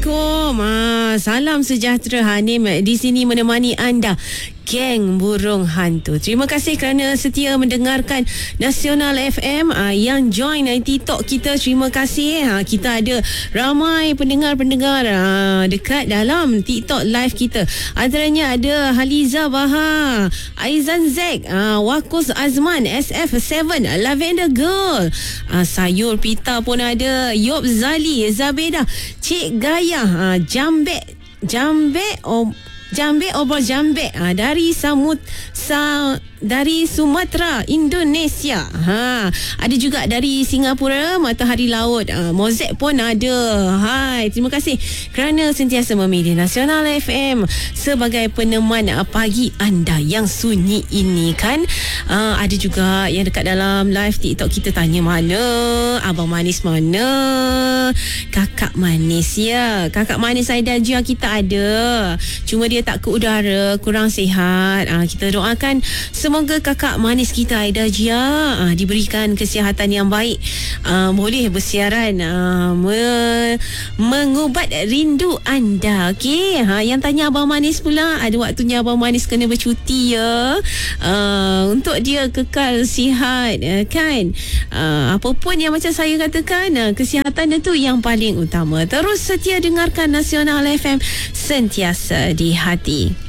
Assalamualaikum. Salam sejahtera. Hanim di sini menemani anda, geng burung hantu. Terima kasih kerana setia mendengarkan Nasional FM. Yang join TikTok kita, terima kasih. Kita ada ramai pendengar-pendengar dekat dalam TikTok live kita. Antaranya ada Haliza Baha, Aizan Zek, Wakus Azman, SF7, Lavender Girl, Sayur Pita pun ada, Yop Zali, Zabeda, Cik Gaya, Jambek Obor Jambek dari dari Sumatera, Indonesia. Ada juga dari Singapura, Matahari Laut. Mozek pun ada. Hai, terima kasih kerana sentiasa memilih Nasional FM sebagai peneman pagi anda yang sunyi ini kan. Ada juga yang dekat dalam live TikTok kita tanya mana Abang Manis, mana Kakak Manis. Ya, Kakak Manis Aida Jia kita ada, cuma dia tak ke udara, kurang sihat. Kita doakan semoga Kakak Manis kita Aida Jia diberikan kesihatan yang baik, boleh bersiaran, mengubat rindu anda. Okey, yang tanya Abang Manis pula, ada waktunya Abang Manis kena bercuti ya, untuk dia kekal sihat kan. Apa pun yang macam saya katakan, kesihatan itu yang paling utama. Terus setia dengarkan Nasional FM, sentiasa di hati.